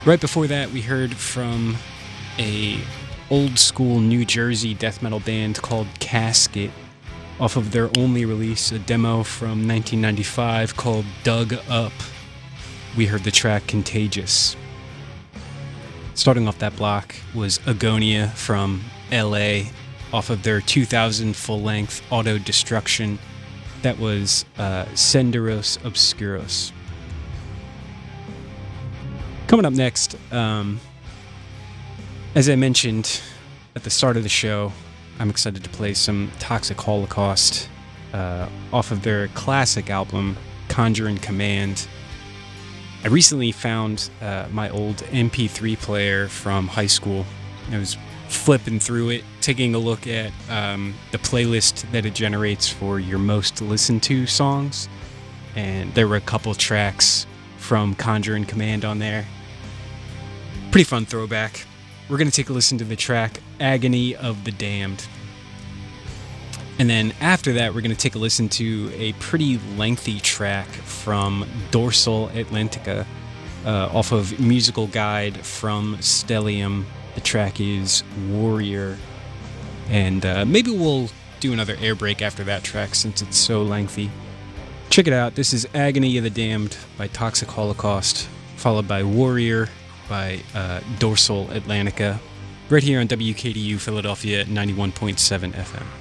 Right before that, we heard from a old school New Jersey death metal band called Casket off of their only release, a demo from 1995 called Dug Up. We heard the track Contagious. Starting off that block was Agonia from LA off of their 2000 full-length Auto Destruction. That was Senderos Obscuros. Coming up next, as I mentioned at the start of the show, I'm excited to play some Toxic Holocaust off of their classic album, Conjuring Command. I recently found my old MP3 player from high school. I was flipping through it, taking a look at the playlist that it generates for your most listened to songs, and there were a couple tracks from Conjuring Command on there. Pretty fun throwback. We're going to take a listen to the track Agony of the Damned. And then after that, we're going to take a listen to a pretty lengthy track from Dorsal Atlantica off of Musical Guide from Stellium. The track is Warrior. And maybe we'll do another air break after that track since it's so lengthy. Check it out. This is Agony of the Damned by Toxic Holocaust, followed by Warrior by Dorsal Atlantica, right here on WKDU Philadelphia 91.7 FM.